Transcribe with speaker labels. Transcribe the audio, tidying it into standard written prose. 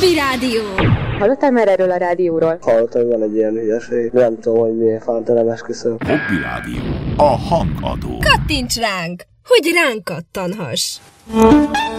Speaker 1: Hobby Rádió.
Speaker 2: Hallottál már erről a rádióról?
Speaker 3: Hallottam, hogy van egy ilyen hülyeség. Nem tudom, hogy miért fántelen esküszöm.
Speaker 4: Hobby Rádió. A hangadó.
Speaker 1: Kattints ránk, hogy ránk kattanhass.